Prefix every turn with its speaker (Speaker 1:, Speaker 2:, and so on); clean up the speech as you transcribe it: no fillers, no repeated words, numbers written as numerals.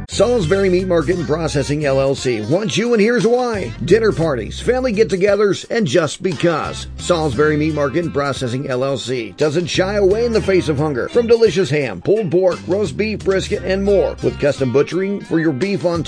Speaker 1: Salisbury Meat Market and Processing LLC wants you, and here's why. Dinner parties, family get-togethers, and just because. Salisbury Meat Market and Processing LLC doesn't shy away in the face of hunger. From delicious ham, pulled pork, roast beef, brisket, and more. With custom butchering for your beef on